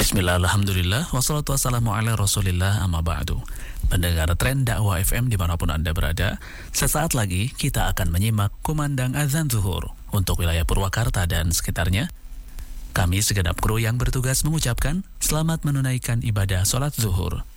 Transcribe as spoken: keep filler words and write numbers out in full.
Bismillah, alhamdulillah, wassalatu wassalamu ala rasulillah, amma ba'du. Pendengar Tren Dakwah F M dimanapun Anda berada, sesaat lagi kita akan menyimak kumandang azan zuhur untuk wilayah Purwakarta dan sekitarnya. Kami segenap kru yang bertugas mengucapkan selamat menunaikan ibadah sholat zuhur.